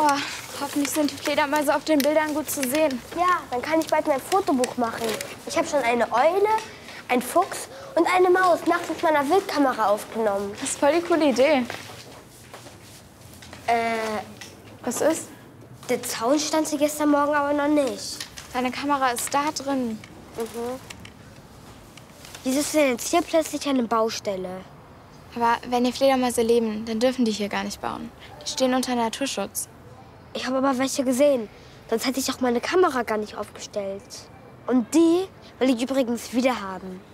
Oh, hoffentlich sind die Fledermäuse auf den Bildern gut zu sehen. Ja, dann kann ich bald mein Fotobuch machen. Ich habe schon eine Eule, einen Fuchs und eine Maus nachts mit meiner Wildkamera aufgenommen. Das ist voll die coole Idee. Was ist? Der Zaun stand sie gestern Morgen aber noch nicht. Deine Kamera ist da drin. Wieso ist denn jetzt hier plötzlich eine Baustelle? Aber wenn hier Fledermäuse leben, dann dürfen die hier gar nicht bauen. Die stehen unter Naturschutz. Ich habe aber welche gesehen. Sonst hätte ich auch meine Kamera gar nicht aufgestellt. Und die will ich übrigens wieder haben.